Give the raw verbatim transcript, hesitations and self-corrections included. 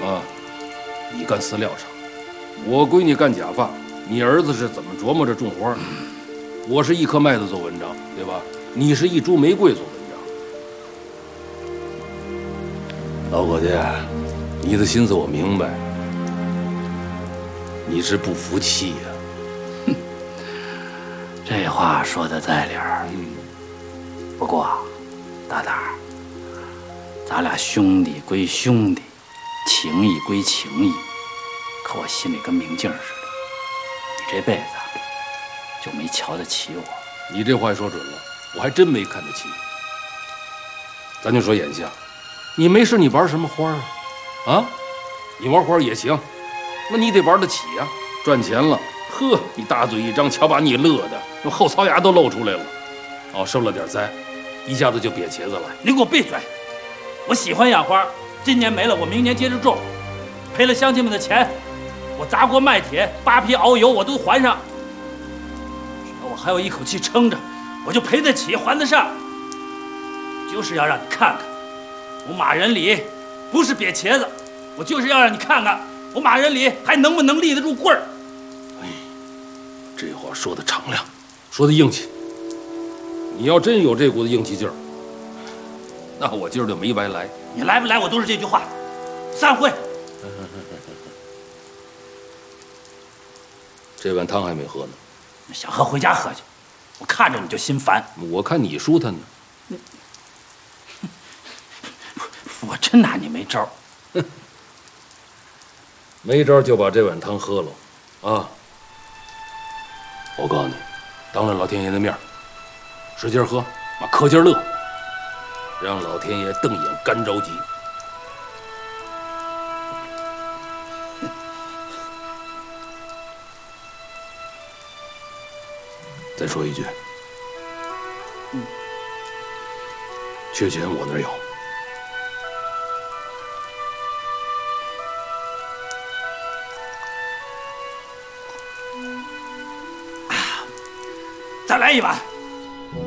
啊，你干饲料厂，我闺女干假发，你儿子是怎么琢磨着种花？我是一颗麦子做文章，对吧？你是一株玫瑰做文章。老伙计，你的心思我明白，你是不服气呀、啊。 哼，这话说的在理儿。嗯，不过，大胆儿，咱俩兄弟归兄弟，情谊归情谊，可我心里跟明镜似的。你这辈子就没瞧得起我。 你这话说准了，我还真没看得起你。咱就说眼下，你没事你玩什么花啊？啊，你玩花也行，那你得玩得起呀、啊。赚钱了，呵，你大嘴一张，瞧把你乐的，那后槽牙都露出来了。哦，受了点灾，一下子就瘪茄子了。 你给我闭嘴！我喜欢养花，今年没了，我明年接着种。赔了乡亲们的钱，我砸锅卖铁，扒皮熬油，我都还上。只要我还有一口气撑着，我就赔得起，还得上。就是要让你看看，我马仁里不是瘪茄子，我就是要让你看看，我马仁里还能不能立得住棍儿。 哎，这话说的敞亮，说的硬气。你要真有这股子硬气劲儿，那我今儿就没白来。 你来不来，我都是这句话。散会。 这碗汤还没喝呢， 想喝回家喝去。我看着你就心烦。 我看你舒坦呢。 我真拿你没招。 没招就把这碗汤喝了，啊！我告诉你，当着老天爷的面，使劲喝，把可劲乐，让老天爷瞪眼干着急。再说一句， 嗯， 缺钱我那儿有。 再来一碗。